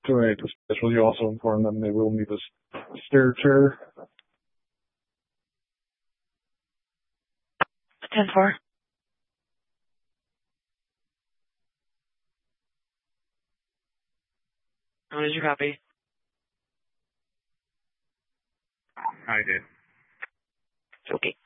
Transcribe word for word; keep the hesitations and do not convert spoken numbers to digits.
Tonight, will you also inform them they will need a stair chair? ten four. What is your copy? I did. Okay.